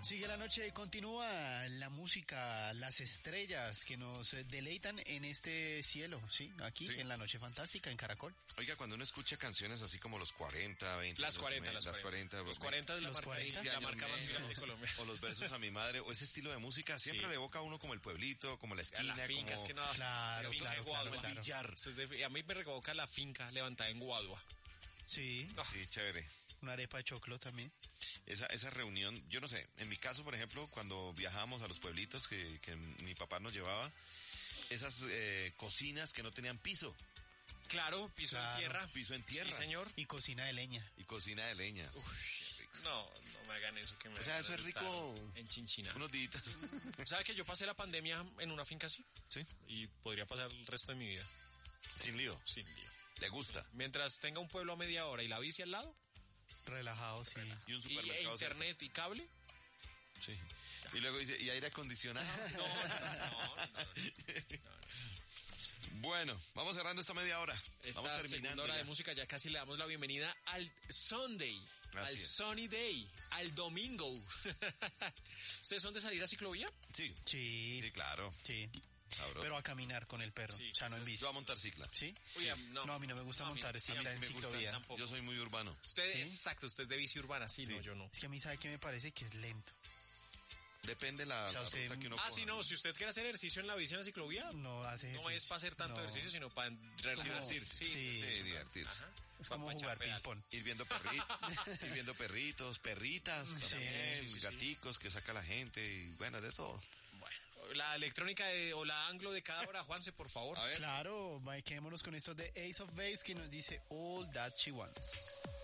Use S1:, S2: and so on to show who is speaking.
S1: Sigue la noche, continúa la música, las estrellas que nos deleitan en este cielo, ¿sí? Aquí, en la noche fantástica, en Caracol.
S2: Oiga, cuando uno escucha canciones así como los 40, 20...
S3: Las 40. Los 40 es la marca más grande de Colombia.
S2: O los versos a mi madre, o ese estilo de música, siempre le evoca a uno como el pueblito, como la esquina,
S3: la finca,
S2: como...
S3: es que no,
S1: claro,
S2: billar.
S3: A mí me revoca la finca levantada en Guadua.
S1: Sí.
S2: Sí, chévere.
S1: Una arepa de choclo también.
S2: Esa reunión, yo no sé, en mi caso, por ejemplo, cuando viajábamos a los pueblitos que mi papá nos llevaba, esas cocinas que no tenían piso.
S3: Claro, piso en tierra.
S2: Piso en tierra.
S3: Sí, señor.
S1: Y cocina de leña.
S2: Uf,
S3: qué rico. No me hagan eso. Que me
S2: eso es rico.
S3: En Chinchina.
S2: Unos días.
S3: ¿Sabe que yo pasé la pandemia en una finca así?
S2: Sí.
S3: Y podría pasar el resto de mi vida.
S2: Sin lío.
S3: Sin lío.
S2: ¿Le gusta?
S3: Sí. Mientras tenga un pueblo a media hora y la bici al lado.
S1: Relajado, sí.
S2: Y un supermercado.
S3: Y internet y cable.
S2: Sí. Y luego dice, ¿y aire acondicionado?
S3: No.
S2: Bueno, vamos cerrando esta media hora. Vamos terminando
S3: segunda hora de música, ya casi le damos la bienvenida al Sunday, al Sunny Day, al domingo. ¿Ustedes son de salir a ciclovía?
S2: Sí. Sí, claro.
S1: Sí.
S2: Sabroso.
S1: Pero a caminar con el perro,
S2: sí,
S1: o sea, no en bici.
S2: Yo a montar cicla.
S1: ¿Sí?
S3: Uy,
S1: no, a mí no me gusta montar cicla en ciclovía.
S2: Yo soy muy urbano.
S3: Usted, ¿sí? Exacto, usted es de bici urbana, sí, no, yo no.
S1: Es que a mí sabe que me parece que es lento.
S2: Depende la ruta que uno coja.
S3: Sí, no, si usted quiere hacer ejercicio en la bici en la ciclovía,
S1: no hace ejercicio.
S3: No es para hacer tanto ejercicio, sino para divertirse.
S2: Sí, divertirse.
S1: Ajá. Es como jugar ping-pong.
S2: Ir viendo perritos, perritas, gaticos que saca la gente y bueno, de eso.
S3: Bueno, la electrónica o la anglo de cada hora, Juanse, por favor.
S1: A ver. Claro, quedémonos con esto de Ace of Base que nos dice All That She Wants.